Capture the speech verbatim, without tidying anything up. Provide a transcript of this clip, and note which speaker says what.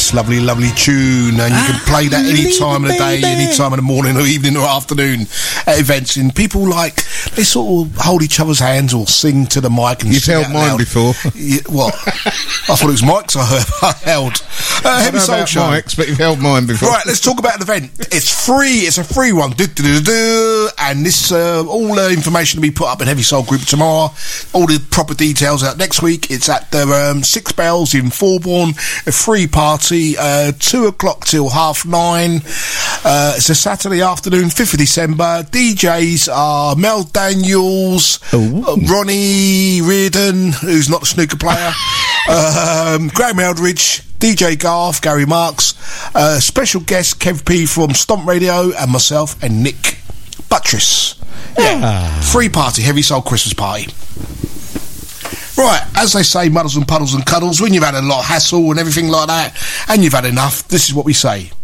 Speaker 1: this lovely, lovely tune, and you can play that any time of the day, any time of the morning or evening or afternoon at events. And people like, they sort of hold each other's hands or sing to the mic. And
Speaker 2: You've held mine
Speaker 1: loud.
Speaker 2: before.
Speaker 1: Yeah, what? I thought it was Mike's I, heard, I held. Uh, Heavy Soul Show.
Speaker 2: Mike's, but you've held mine before.
Speaker 1: Right, let's talk about an event. It's free. It's a free one. Do, do, do, do. And this, uh, all the information will be put up in Heavy Soul Group tomorrow. All the proper details out next week. It's at the um, Six Bells in Thorborn. A free party, uh, two o'clock till half nine. Uh, it's a Saturday afternoon, fifth of December. D Js are Mel Daniels, uh, Ronnie Reardon, who's not the snooker player, um, Graham Eldridge, D J Garth, Gary Marks, uh, special guest Kev P from Stomp Radio, and myself and Nick Buttress. Yeah, ah. Free party, Heavy Soul Christmas party. Right, as they say, muddles and puddles and cuddles, when you've had a lot of hassle and everything like that, and you've had enough, this is what we say.